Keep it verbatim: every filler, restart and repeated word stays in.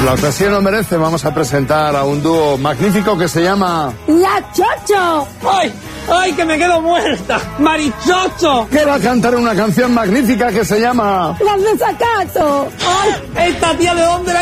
La ocasión lo merece, vamos a presentar a un dúo magnífico que se llama... ¡La Chocho! ¡Ay! ¡Ay, que me quedo muerta! ¡Marichocho! Que va a cantar una canción magnífica que se llama... ¡Las Desacato! ¡Ay! ¿Esta tía de dónde la